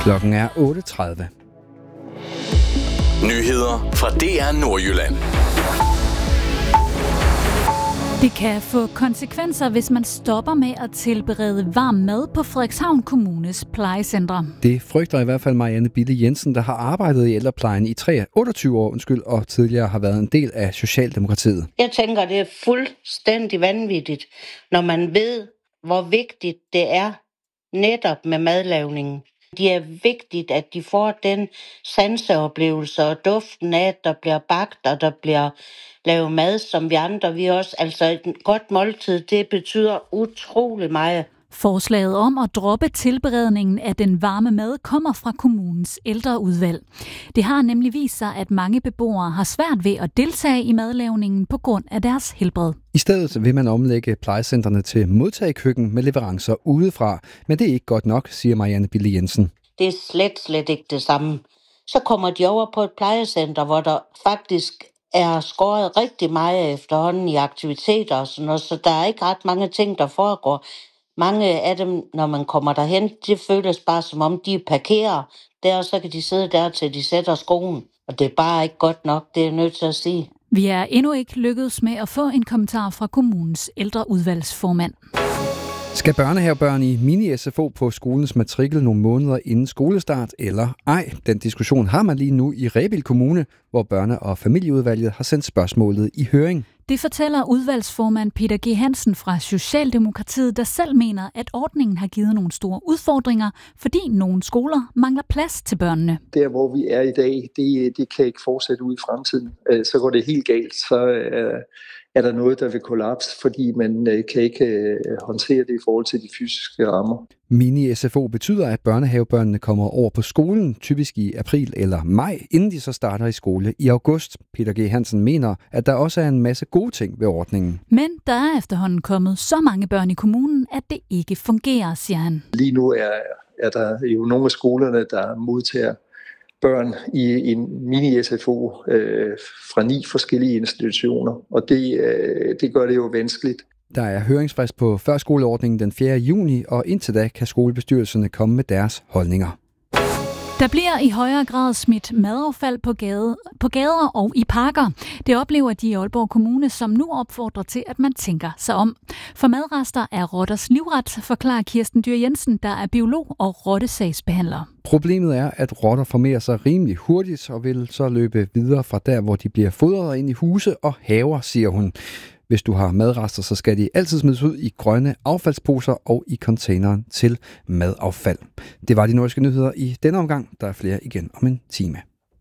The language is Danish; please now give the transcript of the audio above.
Klokken er 8:30. Nyheder fra DR Nordjylland. Det kan få konsekvenser, hvis man stopper med at tilberede varm mad på Frederikshavn Kommunes plejecentre. Det frygter i hvert fald Marianne Bille Jensen, der har arbejdet i ældreplejen i 28 år og tidligere har været en del af Socialdemokratiet. Jeg tænker, det er fuldstændig vanvittigt, når man ved, hvor vigtigt det er netop med madlavningen. Det er vigtigt, at de får den sanseoplevelse og duften af, at der bliver bagt og der bliver lavet mad, som vi andre vi også. Altså et godt måltid, det betyder utrolig meget. Forslaget om at droppe tilberedningen af den varme mad kommer fra kommunens ældreudvalg. Det har nemlig vist sig, at mange beboere har svært ved at deltage i madlavningen på grund af deres helbred. I stedet vil man omlægge plejecentrene til modtagekøkken med leverancer udefra, men det er ikke godt nok, siger Marianne Bille Jensen. Det er slet ikke det samme. Så kommer de over på et plejecenter, hvor der faktisk er skåret rigtig meget efterhånden i aktiviteter og sådan noget, så der er ikke ret mange ting, der foregår. Mange af dem, når man kommer derhen, det føles bare som om, de parkerer der, og så kan de sidde der, til de sætter skoen. Og det er bare ikke godt nok, det er jeg nødt til at sige. Vi er endnu ikke lykkedes med at få en kommentar fra kommunens ældreudvalgsformand. Skal børnehavebørn i mini-SFO på skolens matrikel nogle måneder inden skolestart eller ej? Den diskussion har man lige nu i Rebild Kommune, hvor børne- og familieudvalget har sendt spørgsmålet i høring. Det fortæller udvalgsformand Peter G. Hansen fra Socialdemokratiet, der selv mener, at ordningen har givet nogle store udfordringer, fordi nogle skoler mangler plads til børnene. Der, hvor vi er i dag, det kan ikke fortsætte ud i fremtiden. Så går det helt galt, så er der noget, der vil kollapse, fordi man kan ikke håndtere det i forhold til de fysiske rammer. Mini-SFO betyder, at børnehavebørnene kommer over på skolen, typisk i april eller maj, inden de så starter i skole i august. Peter G. Hansen mener, at der også er en masse gode ting ved ordningen. Men der er efterhånden kommet så mange børn i kommunen, at det ikke fungerer, siger han. Lige nu er der jo nogle af skolerne, der modtager børn i en mini-SFO fra 9 forskellige institutioner, og det gør det jo vanskeligt. Der er høringsfrist på førskoleordningen den 4. juni, og indtil da kan skolebestyrelserne komme med deres holdninger. Der bliver i højere grad smidt madaffald på gader og i parker. Det oplever de i Aalborg Kommune, som nu opfordrer til, at man tænker sig om. For madrester er rotters livret, forklarer Kirsten Dyhr Jensen, der er biolog og rottesagsbehandler. Problemet er, at rotter formerer sig rimelig hurtigt og vil så løbe videre fra der, hvor de bliver fodret ind i huse og haver, siger hun. Hvis du har madrester, så skal de altid smides ud i grønne affaldsposer og i containeren til madaffald. Det var de nordiske nyheder i denne omgang. Der er flere igen om en time.